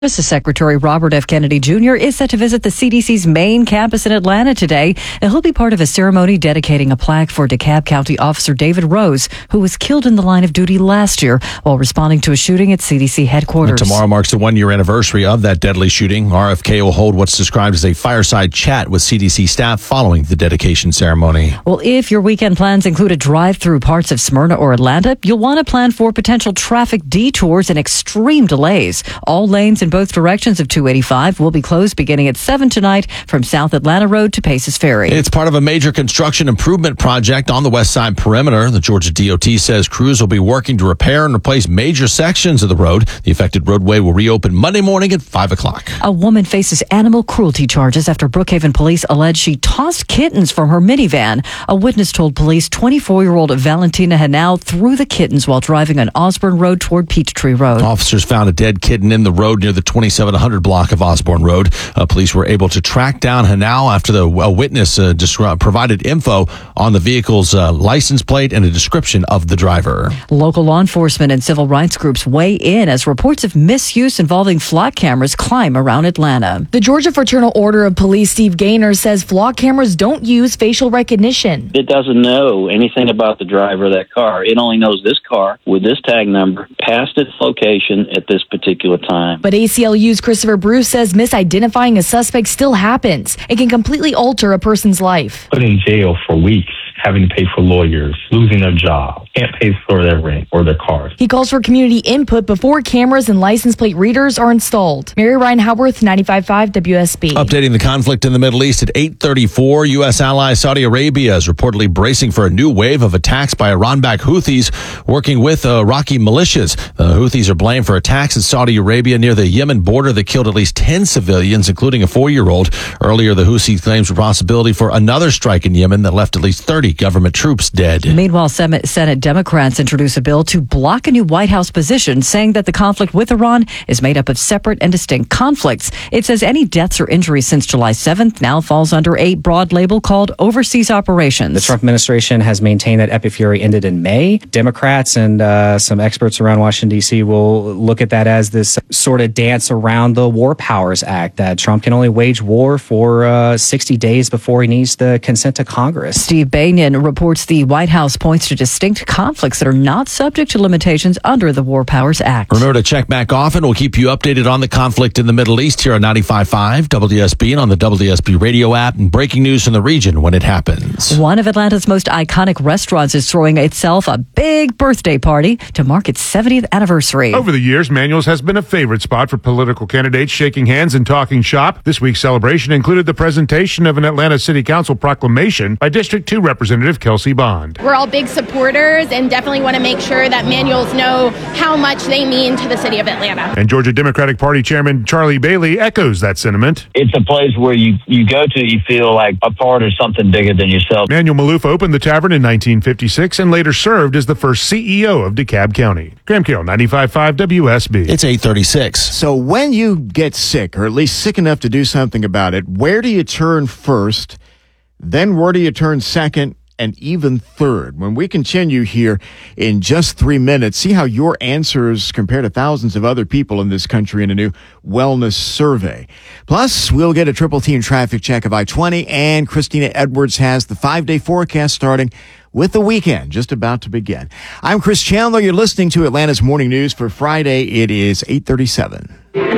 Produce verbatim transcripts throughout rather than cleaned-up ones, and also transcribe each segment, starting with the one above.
Justice Secretary Robert F. Kennedy Junior is set to visit the C D C's main campus in Atlanta today, and he'll be part of a ceremony dedicating a plaque for DeKalb County Officer David Rose, who was killed in the line of duty last year while responding to a shooting at C D C headquarters. And tomorrow marks the one-year anniversary of that deadly shooting. R F K will hold what's described as a fireside chat with C D C staff following the dedication ceremony. Well, if your weekend plans include a drive through parts of Smyrna or Atlanta, you'll want to plan for potential traffic detours and extreme delays. All lanes in both directions of two eighty-five will be closed beginning at seven tonight from South Atlanta Road to Paces Ferry. It's part of a major construction improvement project on the west side perimeter. The Georgia D O T says crews will be working to repair and replace major sections of the road. The affected roadway will reopen Monday morning at five o'clock. A woman faces animal cruelty charges after Brookhaven police allege she tossed kittens from her minivan. A witness told police twenty-four-year-old Valentina Hanau threw the kittens while driving on Osborne Road toward Peachtree Road. Officers found a dead kitten in the road near the twenty-seven hundred block of Osborne Road. Uh, police were able to track down Hanau after the a witness uh, disru- provided info on the vehicle's uh, license plate and a description of the driver. Local law enforcement and civil rights groups weigh in as reports of misuse involving flock cameras climb around Atlanta. The Georgia Fraternal Order of Police, Steve Gaynor, says flock cameras don't use facial recognition. It doesn't know anything about the driver of that car. It only knows this car with this tag number, past its location at this particular time. But A C L U's Christopher Bruce says misidentifying a suspect still happens. It can completely alter a person's life. Put in jail for weeks, having to pay for lawyers, losing their job, can't pay for their rent or their cars. He calls for community input before cameras and license plate readers are installed. Mary Ryan Howarth, ninety-five point five W S B. Updating the conflict in the Middle East at eight thirty-four, U S ally Saudi Arabia is reportedly bracing for a new wave of attacks by Iran-backed Houthis working with uh, Iraqi militias. The Houthis are blamed for attacks in Saudi Arabia near the Yemen border that killed at least ten civilians, including a four-year-old. Earlier, the Houthis claims responsibility for another strike in Yemen that left at least thirty government troops dead. Meanwhile, Senate, Senate Democrats introduced a bill to block a new White House position, saying that the conflict with Iran is made up of separate and distinct conflicts. It says any deaths or injuries since July seventh now falls under a broad label called overseas operations. The Trump administration has maintained that Epic Fury ended in May. Democrats and uh, some experts around Washington, D C will look at that as this sort of dance around the War Powers Act, that Trump can only wage war for uh, sixty days before he needs the consent of Congress. Steve Bannon reports the White House points to distinct conflicts that are not subject to limitations under the War Powers Act. Remember to check back often. We'll keep you updated on the conflict in the Middle East here on ninety-five point five W S B and on the W S B radio app, and breaking news from the region when it happens. One of Atlanta's most iconic restaurants is throwing itself a big birthday party to mark its seventieth anniversary. Over the years, Manuel's has been a favorite spot for political candidates shaking hands and talking shop. This week's celebration included the presentation of an Atlanta City Council proclamation by District two Representative Kelsey Bond. We're all big supporters and definitely want to make sure that Manuel's know how much they mean to the city of Atlanta. And Georgia Democratic Party Chairman Charlie Bailey echoes that sentiment. It's a place where you, you go to, you feel like a part of something bigger than yourself. Manuel Maloof opened the tavern in nineteen fifty-six and later served as the first C E O of DeKalb County. Graham Carroll, ninety-five point five W S B. It's eight thirty-six. So when you get sick, or at least sick enough to do something about it, where do you turn first? Then where do you turn second? And even third? When we continue here in just three minutes, see how your answers compare to thousands of other people in this country in a new wellness survey. Plus, we'll get a triple team traffic check of I twenty, and Christina Edwards has the five-day forecast starting with the weekend just about to begin. I'm Chris Chandler. You're listening to Atlanta's Morning News for Friday. It is eight thirty-seven.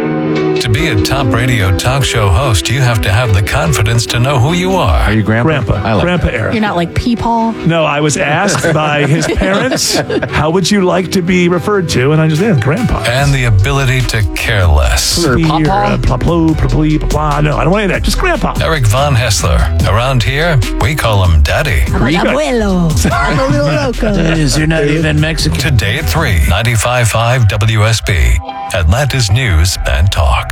To be a top radio talk show host, you have to have the confidence to know who you are. Are you Grandpa? Grandpa. I like Grandpa that. era. You're not like Peepaw? No, I was asked by his parents, how would you like to be referred to? And I just said, Grandpa. And the ability to care less. Or Papa? Papa, Papa, Papa. No, I don't want any of that. Just Grandpa. Eric Von Hessler. Around here, we call him Daddy. Abuelo. I'm a little loco. Is you're not even Mexican. Today at three, ninety-five point five W S B. Atlanta's News and Talk.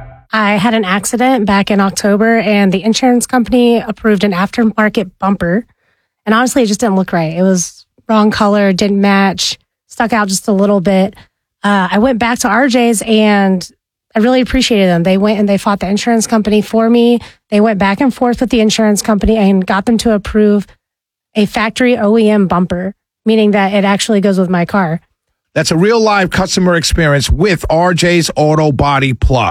I had an accident back in October, and the insurance company approved an aftermarket bumper. And honestly, it just didn't look right. It was wrong color, didn't match, stuck out just a little bit. Uh, I went back to R J's, and I really appreciated them. They went and they fought the insurance company for me. They went back and forth with the insurance company and got them to approve a factory O E M bumper, meaning that it actually goes with my car. That's a real live customer experience with R J's Auto Body Plus.